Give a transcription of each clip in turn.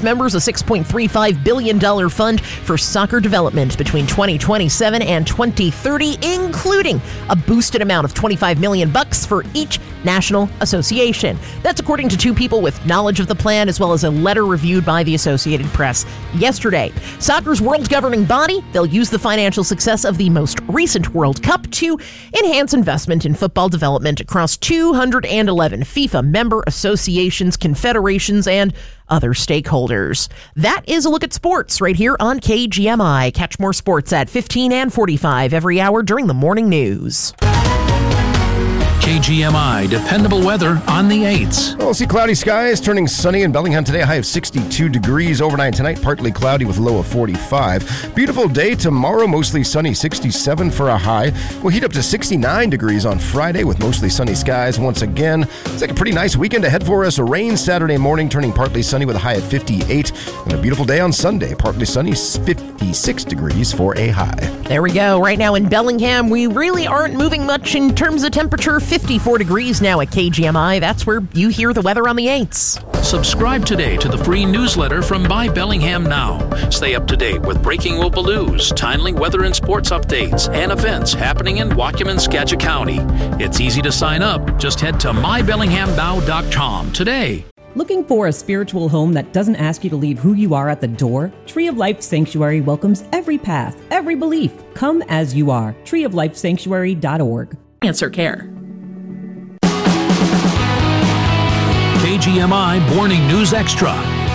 members a $6.35 billion fund for soccer development between 2027 and 2030, including a boosted amount of $25 million for each national association. That's according to two people with knowledge of the plan, as well as a letter reviewed by the Associated Press yesterday. Soccer's world governing body, they'll use the financial success of the most recent World Cup to enhance investment in football development across 211 FIFA member associations, confederations, and other stakeholders. That is a look at sports right here on KGMI. Catch more sports at 15 and 45 every hour during the morning news. KGMI dependable weather on the 8s. We'll see cloudy skies turning sunny in Bellingham today. A high of 62 degrees overnight tonight. Partly cloudy with a low of 45. Beautiful day tomorrow. Mostly sunny. 67 for a high. We'll heat up to 69 degrees on Friday with mostly sunny skies once again. It's like a pretty nice weekend ahead for us. Rain Saturday morning, turning partly sunny with a high of 58. And a beautiful day on Sunday. Partly sunny. 56 degrees for a high. There we go. Right now in Bellingham, we really aren't moving much in terms of temperature. 54 degrees now at KGMI. That's where you hear the weather on the 8s. Subscribe today to the free newsletter from My Bellingham Now. Stay up to date with breaking news, timely weather and sports updates, and events happening in Waukegan, Skagit County. It's easy to sign up. Just head to mybellinghamnow.com today. Looking for a spiritual home that doesn't ask you to leave who you are at the door? Tree of Life Sanctuary welcomes every path, every belief. Come as you are. treeoflifesanctuary.org. Cancer care. KGMI Morning News Extra.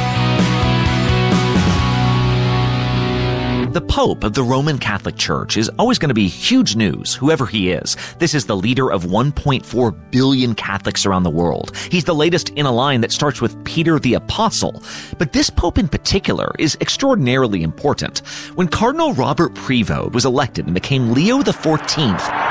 The Pope of the Roman Catholic Church is always going to be huge news, whoever he is. This is the leader of 1.4 billion Catholics around the world. He's the latest in a line that starts with Peter the Apostle. But this Pope in particular is extraordinarily important. When Cardinal Robert Prevost was elected and became Leo XIV,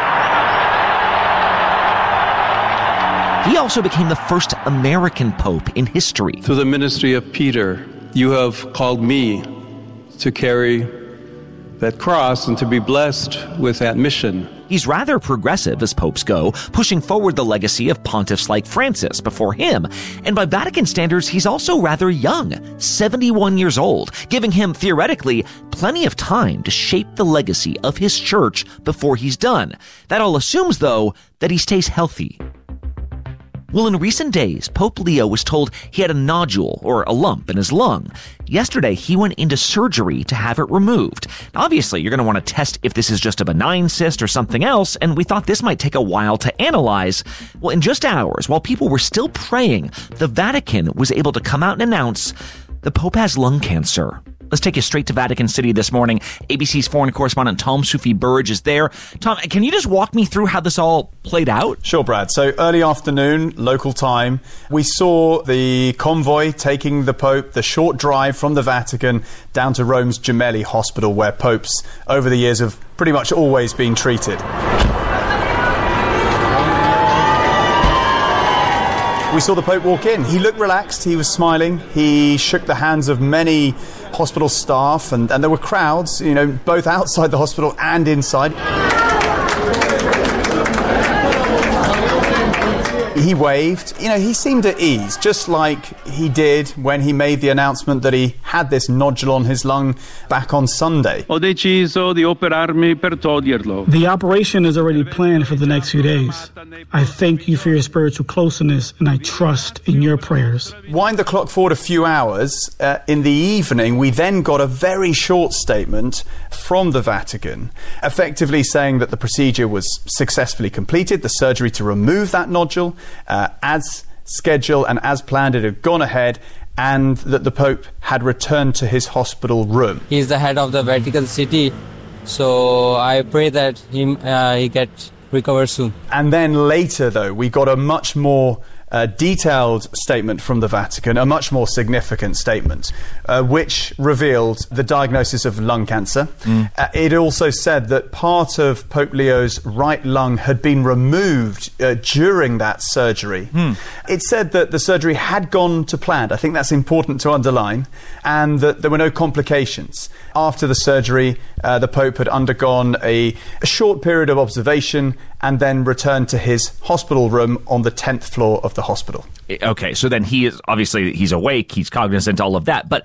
he also became the first American Pope in history. Through the ministry of Peter, you have called me to carry that cross and to be blessed with that mission. He's rather progressive as popes go, pushing forward the legacy of pontiffs like Francis before him. And by Vatican standards, he's also rather young, 71 years old, giving him, theoretically, plenty of time to shape the legacy of his church before he's done. That all assumes, though, that he stays healthy. Well, in recent days, Pope Leo was told he had a nodule, or a lump, in his lung. Yesterday, he went into surgery to have it removed. Now, obviously, you're going to want to test if this is just a benign cyst or something else, and we thought this might take a while to analyze. Well, in just hours, while people were still praying, the Vatican was able to come out and announce the Pope has lung cancer. Let's take you straight to Vatican City this morning. ABC's foreign correspondent Tom Sufi Burge is there. Tom, can you just walk me through how this all played out? Sure, Brad. So early afternoon, local time, we saw the convoy taking the Pope, the short drive from the Vatican down to Rome's Gemelli Hospital, where popes over the years have pretty much always been treated. We saw the Pope walk in. He looked relaxed, he was smiling, he shook the hands of many hospital staff, and there were crowds, both outside the hospital and inside. He waved. He seemed at ease, just like he did when he made the announcement that he had this nodule on his lung back on Sunday. The operation is already planned for the next few days. I thank you for your spiritual closeness, and I trust in your prayers. Wind the clock forward a few hours. In the evening, we then got a very short statement from the Vatican, effectively saying that the procedure was successfully completed, the surgery to remove that nodule, as scheduled and as planned, it had gone ahead, and that the Pope had returned to his hospital room. He's the head of the Vatican City, so I pray that he gets recovered soon. And then later, though, we got a much more detailed statement from the Vatican, a much more significant statement, which revealed the diagnosis of lung cancer. It also said that part of Pope Leo's right lung had been removed during that surgery. It said that the surgery had gone to plan. I think that's important to underline, and that there were no complications. After the surgery, the Pope had undergone a short period of observation and then returned to his hospital room on the 10th floor of the hospital. Okay, so then he's awake, he's cognizant, all of that. But